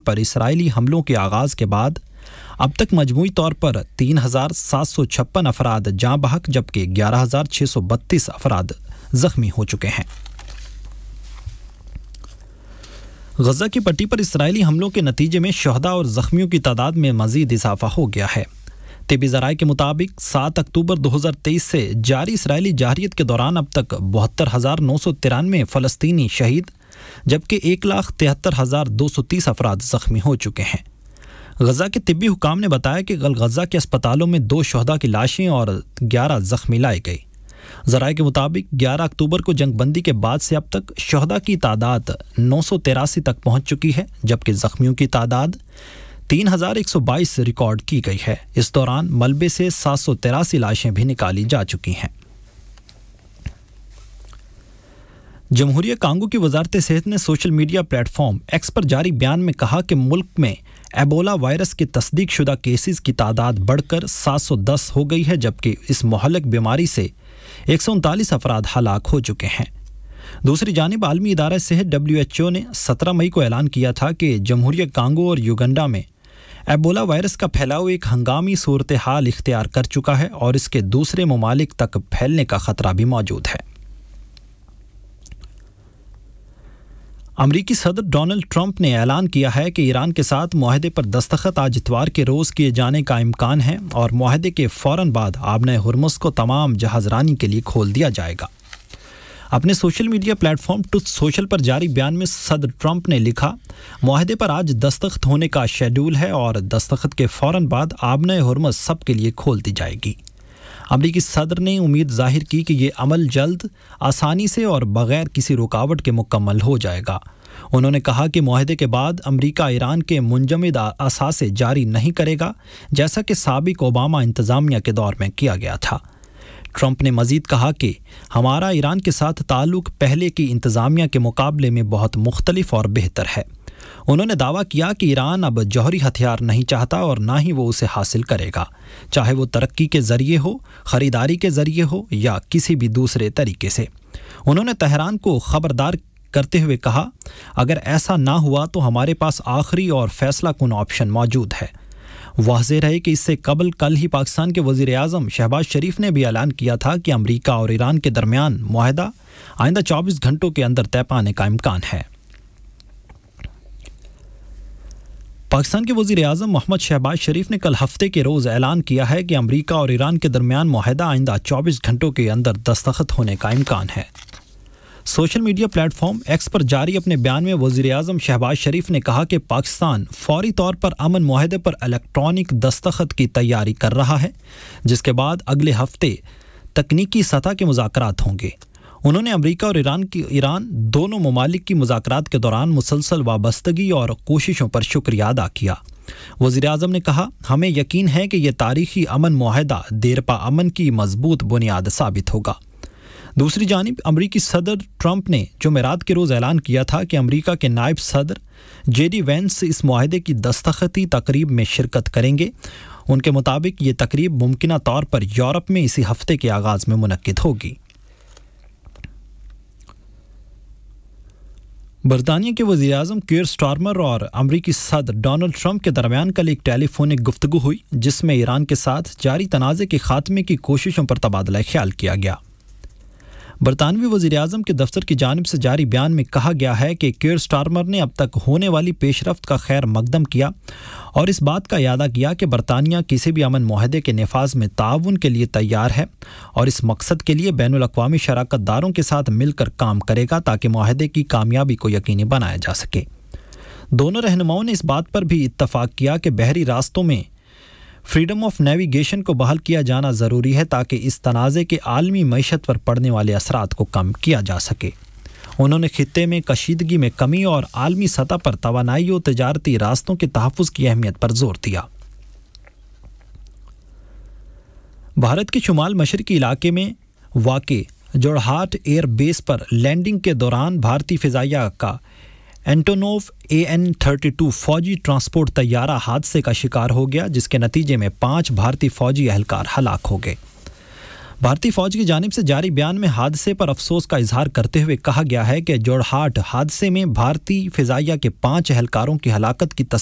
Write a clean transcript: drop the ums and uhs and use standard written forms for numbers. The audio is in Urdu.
پر اسرائیلی حملوں کے آغاز کے بعد اب تک مجموعی طور پر 3,756 افراد جاں بحق جبکہ 11,632 افراد زخمی ہو چکے ہیں۔ غزہ کی پٹی پر اسرائیلی حملوں کے نتیجے میں شہداء اور زخمیوں کی تعداد میں مزید اضافہ ہو گیا ہے۔ طبی ذرائع کے مطابق 7 اکتوبر 2023 سے جاری اسرائیلی جارحیت کے دوران اب تک 72,993 فلسطینی شہید جبکہ 1,73,230 افراد زخمی ہو چکے ہیں۔ غزہ کے طبی حکام نے بتایا کہ غزہ کے اسپتالوں میں 2 شہداء کی لاشیں اور 11 زخمی لائے گئے۔ ذرائع کے مطابق 11 اکتوبر کو جنگ بندی کے بعد سے اب تک شہداء کی تعداد 983 تک پہنچ چکی ہے جبکہ زخمیوں کی تعداد 3,122 ریکارڈ کی گئی ہے۔ اس دوران ملبے سے 783 لاشیں بھی نکالی جا چکی ہیں۔ جمہوریہ کانگو کی وزارت صحت نے social media plate form x پر جاری بیان میں کہا کہ ملک میں ایبولا وائرس کے تصدیق شدہ کیسز کی تعداد بڑھ کر 710 ہو گئی ہے جبکہ اس مہلک بیماری سے 139 افراد ہلاک ہو چکے ہیں۔ دوسری جانب عالمی ادارہ صحت WHO نے 17 مئی کو اعلان کیا تھا کہ جمہوریہ کانگو اور یوگنڈا میں ایبولا وائرس کا پھیلاؤ ایک ہنگامی صورتحال اختیار کر چکا ہے اور اس کے دوسرے ممالک تک پھیلنے کا خطرہ بھی موجود ہے۔ امریکی صدر ڈونلڈ ٹرمپ نے اعلان کیا ہے کہ ایران کے ساتھ معاہدے پر دستخط آج اتوار کے روز کیے جانے کا امکان ہے اور معاہدے کے فوراً بعد آبنۂ ہرمز کو تمام جہاز رانی کے لیے کھول دیا جائے گا۔ اپنے social media plate form truth social پر جاری بیان میں صدر ٹرمپ نے لکھا، معاہدے پر آج دستخط ہونے کا شیڈول ہے اور دستخط کے فوراً بعد آبنۂ ہرمز سب کے لیے کھول دی جائے گی۔ امریکی صدر نے امید ظاہر کی کہ یہ عمل جلد، آسانی سے اور بغیر کسی رکاوٹ کے مکمل ہو جائے گا۔ انہوں نے کہا کہ معاہدے کے بعد امریکہ ایران کے منجمد اثاثے جاری نہیں کرے گا جیسا کہ سابق اوباما انتظامیہ کے دور میں کیا گیا تھا۔ ٹرمپ نے مزید کہا کہ ہمارا ایران کے ساتھ تعلق پہلے کی انتظامیہ کے مقابلے میں بہت مختلف اور بہتر ہے۔ انہوں نے دعویٰ کیا کہ ایران اب جوہری ہتھیار نہیں چاہتا اور نہ ہی وہ اسے حاصل کرے گا، چاہے وہ ترقی کے ذریعے ہو، خریداری کے ذریعے ہو یا کسی بھی دوسرے طریقے سے۔ انہوں نے تہران کو خبردار کرتے ہوئے کہا، اگر ایسا نہ ہوا تو ہمارے پاس آخری اور فیصلہ کن آپشن موجود ہے۔ واضح رہے کہ اس سے قبل کل ہی پاکستان کے وزیر اعظم شہباز شریف نے بھی اعلان کیا تھا کہ امریکہ اور ایران کے درمیان معاہدہ آئندہ 24 گھنٹوں کے اندر طے پانے کا امکان ہے۔ پاکستان کے وزیر اعظم محمد شہباز شریف نے کل ہفتے کے روز اعلان کیا ہے کہ امریکہ اور ایران کے درمیان معاہدہ آئندہ 24 گھنٹوں کے اندر دستخط ہونے کا امکان ہے۔ Social media plate form x پر جاری اپنے بیان میں وزیر اعظم شہباز شریف نے کہا کہ پاکستان فوری طور پر امن معاہدے پر الیکٹرانک دستخط کی تیاری کر رہا ہے، جس کے بعد اگلے ہفتے تکنیکی سطح کے مذاکرات ہوں گے۔ انہوں نے امریکہ اور ایران دونوں ممالک کی مذاکرات کے دوران مسلسل وابستگی اور کوششوں پر شکریہ ادا کیا۔ وزیر اعظم نے کہا، ہمیں یقین ہے کہ یہ تاریخی امن معاہدہ دیرپا امن کی مضبوط بنیاد ثابت ہوگا۔ دوسری جانب امریکی صدر ٹرمپ نے جمعرات کے روز اعلان کیا تھا کہ امریکہ کے نائب صدر JD وینس اس معاہدے کی دستخطی تقریب میں شرکت کریں گے۔ ان کے مطابق یہ تقریب ممکنہ طور پر یورپ میں اسی ہفتے کے آغاز میں منعقد ہوگی۔ برطانیہ کے وزیر اعظم کیئر سٹارمر اور امریکی صدر ڈونلڈ ٹرمپ کے درمیان کل ایک ٹیلی فونک گفتگو ہوئی جس میں ایران کے ساتھ جاری تنازع کے خاتمے کی کوششوں پر تبادلہ خیال کیا گیا۔ برطانوی وزیر اعظم کے دفتر کی جانب سے جاری بیان میں کہا گیا ہے کہ کیئر سٹارمر نے اب تک ہونے والی پیش رفت کا خیر مقدم کیا اور اس بات کا اعادہ کیا کہ برطانیہ کسی بھی امن معاہدے کے نفاذ میں تعاون کے لیے تیار ہے اور اس مقصد کے لیے بین الاقوامی شراکت داروں کے ساتھ مل کر کام کرے گا تاکہ معاہدے کی کامیابی کو یقینی بنایا جا سکے۔ دونوں رہنماؤں نے اس بات پر بھی اتفاق کیا کہ بحری راستوں میں فریڈم آف نیویگیشن کو بحال کیا جانا ضروری ہے تاکہ اس تنازع کے عالمی معیشت پر پڑنے والے اثرات کو کم کیا جا سکے۔ انہوں نے خطے میں کشیدگی میں کمی اور عالمی سطح پر توانائی و تجارتی راستوں کے تحفظ کی اہمیت پر زور دیا۔ بھارت کے شمال مشرقی علاقے میں واقع جورہاٹ ایئر بیس پر لینڈنگ کے دوران بھارتی فضائیہ کا اینٹونوف AN-32 فوجی ٹرانسپورٹ طیارہ حادثے کا شکار ہو گیا جس کے نتیجے میں 5 بھارتی فوجی اہلکار ہلاک ہو گئے۔ بھارتی فوج کی جانب سے جاری بیان میں حادثے پر افسوس کا اظہار کرتے ہوئے کہا گیا ہے کہ جورہاٹ حادثے میں بھارتی فضائیہ کے 5 اہلکاروں کی ہلاکت کی